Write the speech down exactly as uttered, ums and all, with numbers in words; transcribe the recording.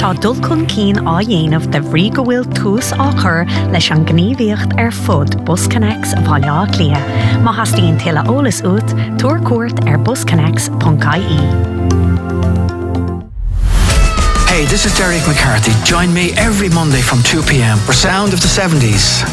Tá dul chun cín á dhéanamh de bhrí go bhfuil tús á chur leis an gníomhaíocht ar fud BusConnex bhaile lia. Má hastíonn tuilleadh eolas ut, túir cuairt ar busconnex dot I E. Hey, this is Derek McCarthy. Join me every Monday from two p.m. for Sound of the seventies.